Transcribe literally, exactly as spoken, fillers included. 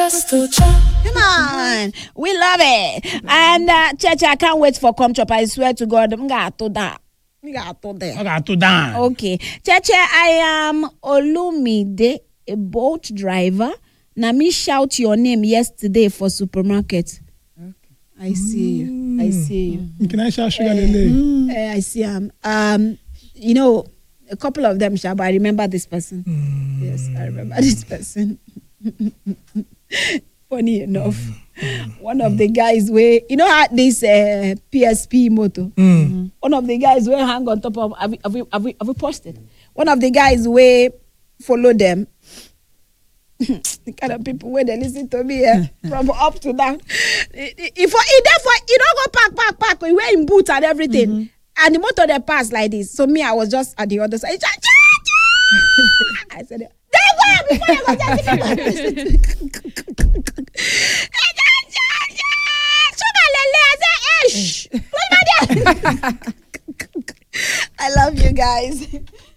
Come on, we love it. And uh, Cheche, I can't wait for Come Chop. I swear to God, I'm gonna do that. I'm gonna do that. I got to down. Okay, Cheche, I am Olumide, a boat driver. Now me shout your name yesterday for supermarket. Okay. I see you. I see you. Can I shout sugar lele? Uh, I see him. Um, you know, a couple of them, but I remember this person. Mm. Yes, I remember this person. Funny enough, one of the guys where you know how this uh, P S P motor. Mm. One of the guys where hang on top of have we, have we, have we, have we posted? One of the guys where follow them. The kind of people where they listen to me eh, from up to down. If if therefore you don't go park park park, we wear in boots and everything, mm-hmm. and the motor they pass like this. So me, I was just at the other side. I said, "There go before you go just I love you guys.